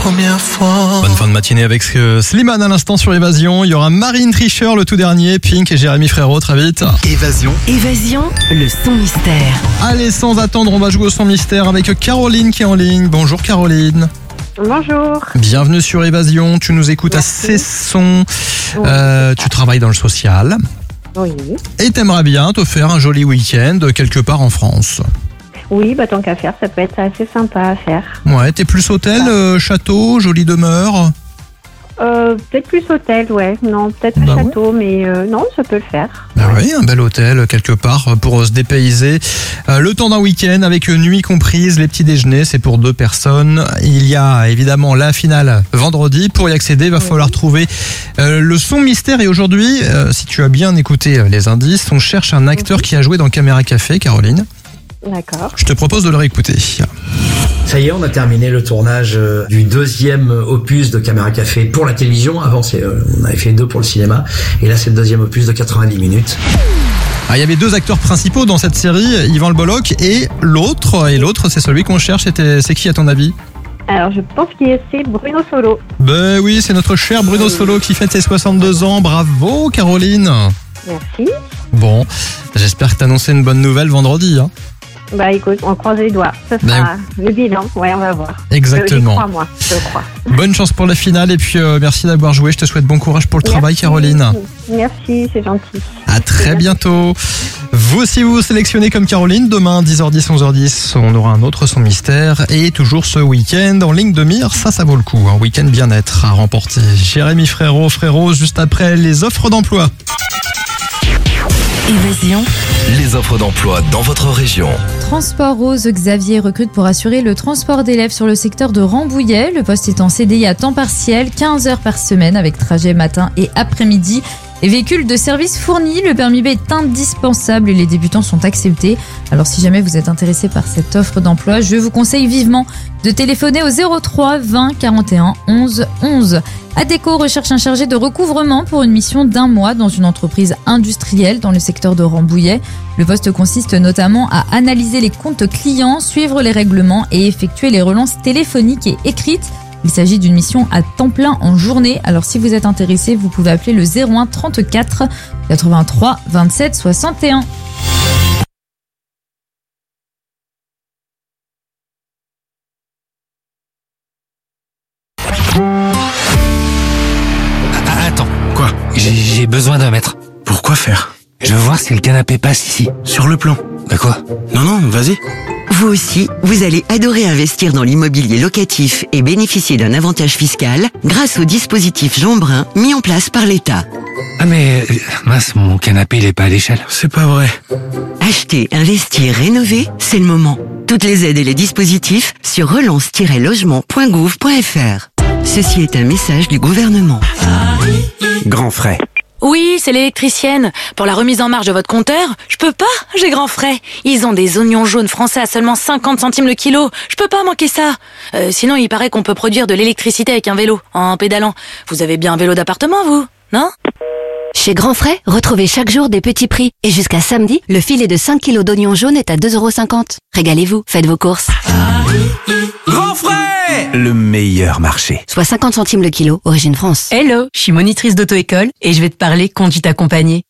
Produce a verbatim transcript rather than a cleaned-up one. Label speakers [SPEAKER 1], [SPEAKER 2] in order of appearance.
[SPEAKER 1] première fois.
[SPEAKER 2] Bonne fin de matinée avec euh, Slimane à l'instant sur Évasion. Il y aura Marine Tricher le tout dernier, Pink et Jérémy Frérot très vite.
[SPEAKER 1] Évasion.
[SPEAKER 3] Évasion, le son mystère.
[SPEAKER 2] Allez, sans attendre, on va jouer au son mystère avec Caroline qui est en ligne. Bonjour Caroline.
[SPEAKER 4] Bonjour.
[SPEAKER 2] Bienvenue sur Évasion. Tu nous écoutes
[SPEAKER 4] Merci.
[SPEAKER 2] à Cesson.
[SPEAKER 4] Oui,
[SPEAKER 2] Euh, tu travailles dans le social.
[SPEAKER 4] Oui.
[SPEAKER 2] Et t'aimerais bien te faire un joli week-end quelque part en France.
[SPEAKER 4] Oui, bah tant qu'à faire, ça peut être assez sympa à faire.
[SPEAKER 2] Ouais, t'es plus hôtel, euh, château, jolie demeure.
[SPEAKER 4] Euh, peut-être plus hôtel, ouais. Non, peut-être
[SPEAKER 2] Bah
[SPEAKER 4] pas château, mais euh, non, ça peut le faire.
[SPEAKER 2] Bah oui, un bel hôtel quelque part pour se dépayser. Euh, le temps d'un week-end avec nuit comprise, les petits déjeuners, c'est pour deux personnes. Il y a évidemment la finale vendredi. Pour y accéder, il va falloir trouver euh, le son mystère. Et aujourd'hui, euh, si tu as bien écouté les indices, on cherche un acteur qui a joué dans Caméra Café, Caroline.
[SPEAKER 4] D'accord.
[SPEAKER 2] Je te propose de le réécouter.
[SPEAKER 5] Ça y est, on a terminé le tournage euh, du deuxième opus de Caméra Café pour la télévision. Avant, c'est, euh, on avait fait deux pour le cinéma. Et là, c'est le deuxième opus de quatre-vingt-dix minutes.
[SPEAKER 2] Ah, il y avait deux acteurs principaux dans cette série, Yvan Le Bolloc et l'autre. Et l'autre, c'est celui qu'on cherche. C'était, c'est qui à ton avis ?
[SPEAKER 4] Alors, je pense que c'est Bruno Solo.
[SPEAKER 2] Ben oui, c'est notre cher Bruno Solo qui fête ses soixante-deux ans. Bravo Caroline.
[SPEAKER 4] Merci.
[SPEAKER 2] Bon, j'espère que t'as annoncé une bonne nouvelle vendredi. Hein.
[SPEAKER 4] Bah écoute, on croise les doigts. Ça sera le bilan. Ouais, on va voir.
[SPEAKER 2] Exactement.
[SPEAKER 4] Je crois, moi. Je crois.
[SPEAKER 2] Bonne chance pour la finale et puis euh, merci d'avoir joué. Je te souhaite bon courage pour le travail,
[SPEAKER 4] Merci.
[SPEAKER 2] Caroline.
[SPEAKER 4] Merci, c'est gentil.
[SPEAKER 2] À très bientôt. Vous aussi vous vous sélectionnez comme Caroline. Demain, dix heures dix, onze heures dix, on aura un autre son mystère. Et toujours ce week-end en ligne de mire, ça, ça vaut le coup. Un week-end bien-être à remporter. Jérémy Frérot, Frérot, juste après les offres d'emploi.
[SPEAKER 3] Évasion.
[SPEAKER 1] Les offres d'emploi dans votre région.
[SPEAKER 6] Transport Rose, Xavier recrute pour assurer le transport d'élèves sur le secteur de Rambouillet. Le poste est en C D I à temps partiel, quinze heures par semaine avec trajet matin et après-midi. Les véhicules de service fournis, le permis B est indispensable et les débutants sont acceptés. Alors si jamais vous êtes intéressé par cette offre d'emploi, je vous conseille vivement de téléphoner au zéro trois vingt quarante et un onze onze. Adéco recherche un chargé de recouvrement pour une mission d'un mois dans une entreprise industrielle dans le secteur de Rambouillet. Le poste consiste notamment à analyser les comptes clients, suivre les règlements et effectuer les relances téléphoniques et écrites. Il s'agit d'une mission à temps plein en journée. Alors si vous êtes intéressé, vous pouvez appeler le zéro un trente-quatre quatre-vingt-trois vingt-sept soixante et un.
[SPEAKER 7] Ah, attends,
[SPEAKER 1] Quoi ?
[SPEAKER 7] j'ai j'ai besoin d'un mètre.
[SPEAKER 1] Pourquoi faire ?
[SPEAKER 7] Je veux voir si le canapé passe ici.
[SPEAKER 1] Sur le plan.
[SPEAKER 7] Bah quoi ?
[SPEAKER 1] Non, non, vas-y.
[SPEAKER 8] Vous aussi, vous allez adorer investir dans l'immobilier locatif et bénéficier d'un avantage fiscal grâce au dispositif Jean Brun mis en place par l'État.
[SPEAKER 7] Ah mais, euh, mince, mon canapé il est pas à l'échelle.
[SPEAKER 1] C'est pas vrai.
[SPEAKER 8] Acheter, investir, rénover, c'est le moment. Toutes les aides et les dispositifs sur relance tiret logement point gouv point f r. Ceci est un message du gouvernement.
[SPEAKER 1] Grand frais.
[SPEAKER 9] Oui, c'est l'électricienne. Pour la remise en marche de votre compteur, je peux pas, j'ai grand frais. Ils ont des oignons jaunes français à seulement cinquante centimes le kilo. Je peux pas manquer ça. Euh, sinon, il paraît qu'on peut produire de l'électricité avec un vélo, en pédalant. Vous avez bien un vélo d'appartement, vous, non ?
[SPEAKER 10] Chez Grand Frais, retrouvez chaque jour des petits prix. Et jusqu'à samedi, le filet de cinq kilos d'oignons jaunes est à deux euros cinquante. Régalez-vous, faites vos courses.
[SPEAKER 1] Grand frais ! Le meilleur marché.
[SPEAKER 10] Soit cinquante centimes le kilo, origine France.
[SPEAKER 11] Hello, je suis monitrice d'auto-école et je vais te parler conduite accompagnée.